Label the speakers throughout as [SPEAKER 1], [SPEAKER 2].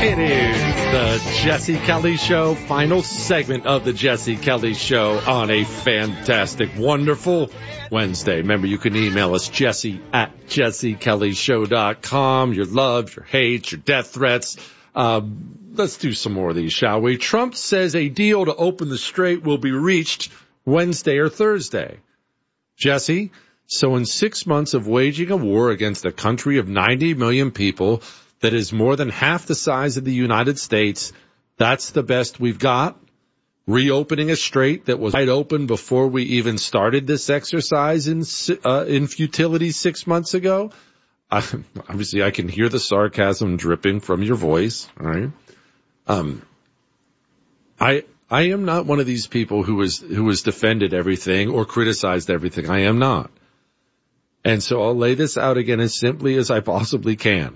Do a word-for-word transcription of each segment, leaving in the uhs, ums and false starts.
[SPEAKER 1] It is the Jesse Kelly Show, final segment of the Jesse Kelly Show on a fantastic, wonderful Wednesday. Remember, you can email us, Jesse at jesse kelly show dot com. Your love, your hate, your death threats. Uh, let's do some more of these, shall we? Trump says a deal to open the strait will be reached Wednesday or Thursday. Jesse, so in six months of waging a war against a country of ninety million people that is more than half the size of the United States, that's the best we've got? Reopening a strait that was wide open before we even started this exercise in uh, in futility six months ago? Uh, obviously, I can hear the sarcasm dripping from your voice. All right. Um, I I am not one of these people who is who has defended everything or criticized everything. I am not. And so I'll lay this out again as simply as I possibly can.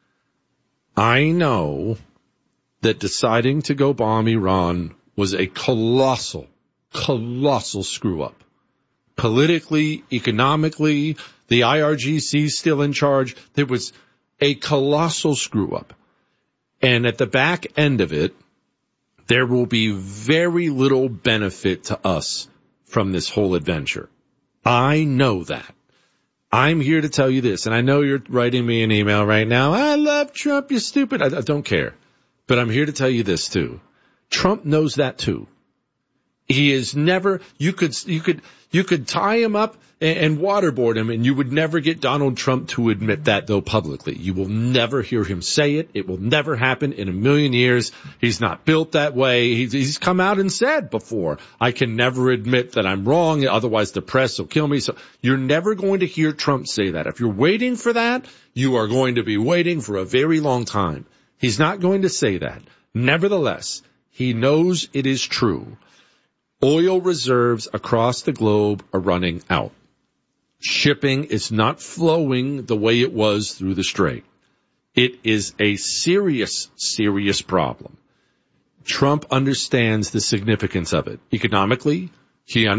[SPEAKER 1] I know that deciding to go bomb Iran was a colossal, colossal screw up. Politically, economically, the I R G C still in charge. There was a colossal screw up. And at the back end of it, there will be very little benefit to us from this whole adventure. I know that. I'm here to tell you this, and I know you're writing me an email right now. I love Trump, you're stupid. I, I don't care. But I'm here to tell you this, too. Trump knows that, too. He is never, you could, you could, you could tie him up and, and waterboard him, and you would never get Donald Trump to admit that, though, publicly. You will never hear him say it. It will never happen in a million years. He's not built that way. He's, he's come out and said before, I can never admit that I'm wrong, otherwise the press will kill me. So you're never going to hear Trump say that. If you're waiting for that, you are going to be waiting for a very long time. He's not going to say that. Nevertheless, he knows it is true. Oil reserves across the globe are running out. Shipping is not flowing the way it was through the strait. It is a serious, serious problem. Trump understands the significance of it. Economically, he understands.